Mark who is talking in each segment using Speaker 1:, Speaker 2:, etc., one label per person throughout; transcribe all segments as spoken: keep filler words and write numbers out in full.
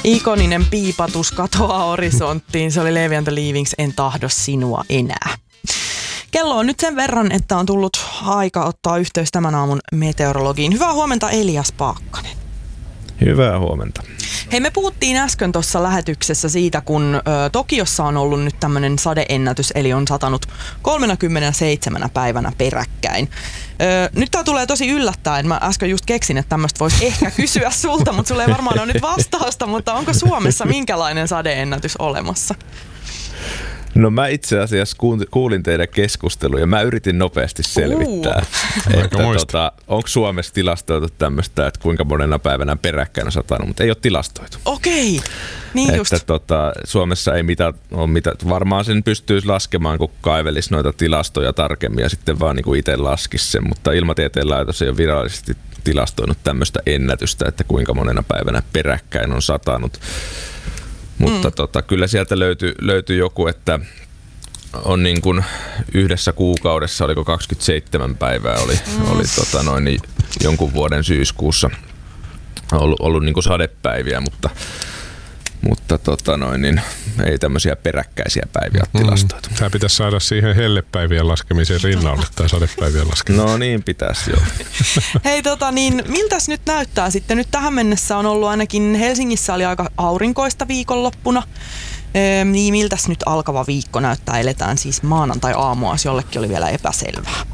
Speaker 1: Ikoninen piipatus katoaa horisonttiin. Se oli Levi and the Leavings, En tahdo sinua enää. Kello on nyt sen verran, että on tullut aika ottaa yhteys tämän aamun meteorologiin. Hyvää huomenta, Elias Paakkanen.
Speaker 2: Hyvää huomenta.
Speaker 1: Hei, me puhuttiin äsken tuossa lähetyksessä siitä, kun ö, Tokiossa on ollut nyt tämmöinen sadeennätys, eli on satanut kolmekymmentäseitsemän päivänä peräkkäin. Ö, nyt tää tulee tosi yllättäen. Mä äsken just keksin, että tämmöistä voisi ehkä kysyä sulta, mutta sulla ei varmaan ole nyt vastausta, mutta onko Suomessa minkälainen sadeennätys olemassa?
Speaker 2: No mä itse asiassa kuulin teidän keskustelua ja mä yritin nopeasti selvittää, uh. että tota, onko Suomessa tilastoitu tämmöistä, että kuinka monena päivänä peräkkäin on satanut, mutta ei ole tilastoitu.
Speaker 1: Okei, niin
Speaker 2: että
Speaker 1: just.
Speaker 2: Tota, Suomessa ei mitään ole mitään. Varmaan sen pystyisi laskemaan, kun kaivelisi noita tilastoja tarkemmin ja sitten vaan niin kuin itse laskisi sen, mutta Ilmatieteen laitos ei ole virallisesti tilastoinut tämmöistä ennätystä, että kuinka monena päivänä peräkkäin on satanut. Mutta mm. tota, kyllä sieltä löytyi, löytyi joku, että on niin kuin yhdessä kuukaudessa, oliko kaksikymmentäseitsemän päivää, oli, mm. oli tota noin, niin jonkun vuoden syyskuussa ollut, ollut niin kuin sadepäiviä, mutta, mutta tota noin, niin ei tämmöisiä peräkkäisiä päiviä mm. tilastoitu.
Speaker 3: Tämä pitäisi saada siihen hellepäivien laskemiseen rinnalle tai sadepäivien laskemiseen.
Speaker 2: No niin, pitäisi joo.
Speaker 1: Hei, tota niin, miltäs nyt näyttää sitten? Nyt tähän mennessä on ollut ainakin Helsingissä oli aika aurinkoista viikonloppuna. Öö, niin miltäs nyt alkava viikko näyttää? Eletään siis maanantai-aamua, jos jollekin oli vielä epäselvää.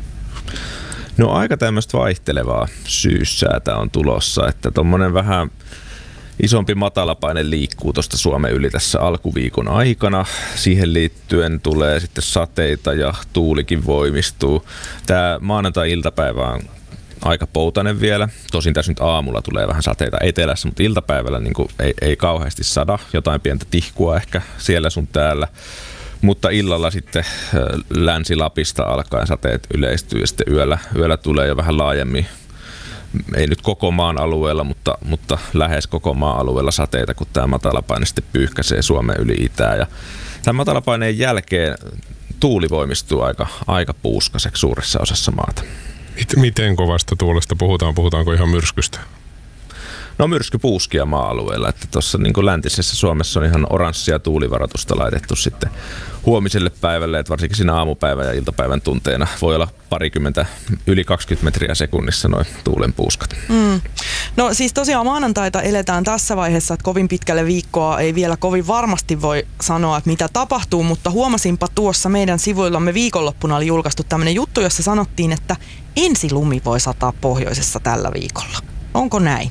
Speaker 2: No aika tämmöistä vaihtelevaa syyssäätä on tulossa, että tommonen vähän isompi matalapaine liikkuu tuosta Suomen yli tässä alkuviikon aikana. Siihen liittyen tulee sitten sateita ja tuulikin voimistuu. Tämä maanantai-iltapäivä on aika poutainen vielä. Tosin tässä nyt aamulla tulee vähän sateita etelässä, mutta iltapäivällä niin kuin ei, ei kauheasti sada. Jotain pientä tihkua ehkä siellä sun täällä. Mutta illalla sitten Länsi-Lapista alkaen sateet yleistyy ja sitten yöllä, yöllä tulee jo vähän laajemmin. Ei nyt koko maan alueella, mutta, mutta lähes koko maan alueella sateita, kun tämä matalapaine sitten pyyhkäisee Suomen yli itään. Ja tämän matalapaineen jälkeen tuuli voimistuu aika, aika puuskaseksi suuressa osassa maata.
Speaker 3: Miten kovasta tuulesta puhutaan? Puhutaanko ihan myrskystä?
Speaker 2: No myrskypuuskia maa-alueella, että tuossa niin kuin läntisessä Suomessa on ihan oranssia tuulivaroitusta laitettu sitten huomiselle päivälle, että varsinkin siinä aamupäivän ja iltapäivän tunteina voi olla parikymmentä, yli kaksikymmentä metriä sekunnissa noin tuulen puuskat. Mm.
Speaker 1: No siis tosiaan maanantaita eletään tässä vaiheessa, että kovin pitkälle viikkoa ei vielä kovin varmasti voi sanoa, että mitä tapahtuu, mutta huomasinpa tuossa meidän sivuillamme viikonloppuna oli julkaistu tämmöinen juttu, jossa sanottiin, että ensilumi voi sataa pohjoisessa tällä viikolla. Onko näin?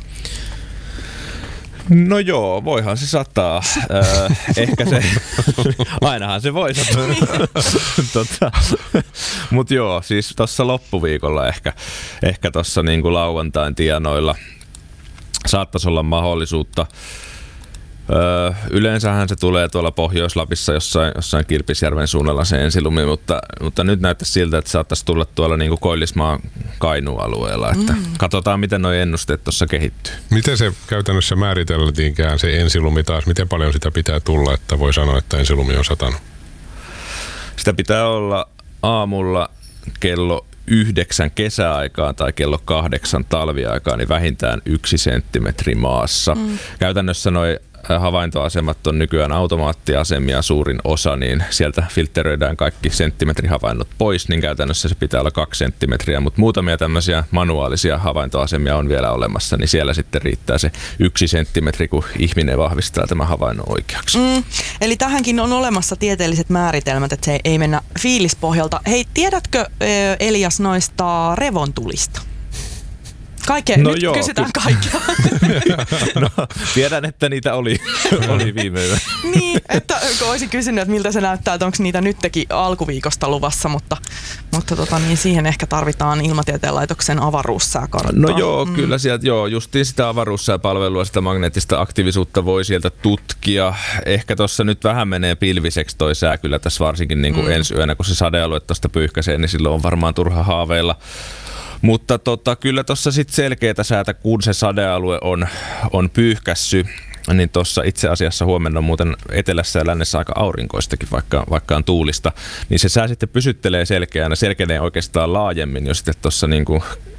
Speaker 2: No joo, voihan se sataa. Öö, ehkä se, ainahan se voi sataa. tota, Mutta joo, siis tuossa loppuviikolla ehkä, ehkä tuossa niinku lauantain tienoilla saattaisi olla mahdollisuutta. Öö, yleensähän se tulee tuolla Pohjois-Lapissa jossain, jossain Kilpisjärven suunnalla se ensilumi, mutta, mutta nyt näyttäisi siltä, että saattaisi tulla tuolla niin kuin Koillismaan Kainuun-alueella. Että mm. Katsotaan, miten nuo ennusteet tuossa kehittyy.
Speaker 3: Miten se käytännössä määriteltiinkään se ensilumi taas? Miten paljon sitä pitää tulla, että voi sanoa, että ensilumi on satanut?
Speaker 2: Sitä pitää olla aamulla kello yhdeksän kesäaikaan tai kello kahdeksan talviaikaan, niin vähintään yksi senttimetri maassa. Mm. Käytännössä noi havaintoasemat on nykyään automaattiasemia suurin osa, niin sieltä filtteröidään kaikki senttimetrihavainnot pois, niin käytännössä se pitää olla kaksi senttimetriä, mutta muutamia tämmöisiä manuaalisia havaintoasemia on vielä olemassa, niin siellä sitten riittää se yksi senttimetri, kun ihminen vahvistaa tämän havainnon oikeaksi. Mm,
Speaker 1: eli tähänkin on olemassa tieteelliset määritelmät, että se ei mennä fiilispohjalta. Hei, tiedätkö Elias noista revontulista? Kaikkea, no nyt joo, kysytään ky- kaikkea.
Speaker 2: No, tiedän, että niitä oli, oli viime yönä.
Speaker 1: Niin, että olisin kysynyt, että miltä se näyttää, että onko niitä nytkin alkuviikosta luvassa, mutta, mutta tota, niin siihen ehkä tarvitaan Ilmatieteen laitoksen avaruussääkarttaa.
Speaker 2: No joo, mm. kyllä sieltä, joo, justiin sitä avaruussääpalvelua, sitä magneettista aktiivisuutta voi sieltä tutkia. Ehkä tuossa nyt vähän menee pilviseksi toi sää kyllä tässä varsinkin niin kuin mm. ensi yönä, kun se sadealue tuosta pyyhkäisee, niin silloin on varmaan turha haaveilla. Mutta tota, kyllä tuossa sitten selkeätä säätä, kun se sadealue on, on pyyhkässy, niin tuossa itse asiassa huomenna on muuten etelässä ja lännessä aika aurinkoistakin, vaikka, vaikka on tuulista, niin se sää sitten pysyttelee selkeänä, selkeäneen oikeastaan laajemmin jo sitten tuossa niinku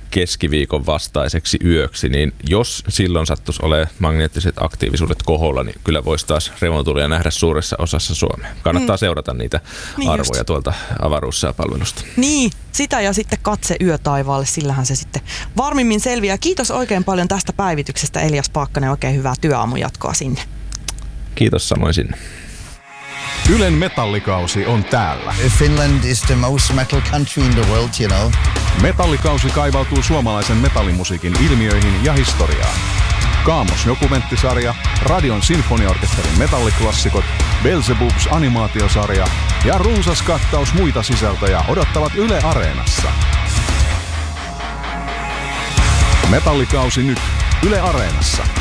Speaker 2: keskiviikon vastaiseksi yöksi, niin jos silloin sattuisi olemaan magneettiset aktiivisuudet koholla, niin kyllä voisi taas remotulia nähdä suuressa osassa Suomea. Kannattaa mm. seurata niitä niin arvoja just tuolta avaruussääpalvelusta.
Speaker 1: Niin, sitä ja sitten katse yötaivaalle, sillähän se sitten varmimmin selviää. Kiitos oikein paljon tästä päivityksestä, Elias Paakkanen, oikein hyvää työaamun jatkoa sinne.
Speaker 2: Kiitos samoin sinne.
Speaker 4: Ylen metallikausi on täällä.
Speaker 5: Finland is the most metal country in the world, you know.
Speaker 4: Metallikausi kaivautuu suomalaisen metallimusiikin ilmiöihin ja historiaan. Kaamos-dokumenttisarja, Radion sinfoniaorkesterin metalliklassikot, Beelzebubs animaatiosarja ja runsas kattaus muita sisältöjä odottavat Yle Areenassa. Metallikausi nyt Yle Areenassa.